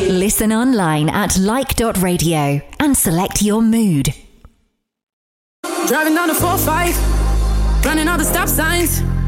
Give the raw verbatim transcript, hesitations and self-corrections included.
Listen online at like dot radio and select your mood. Driving down the four five, running all the stop signs.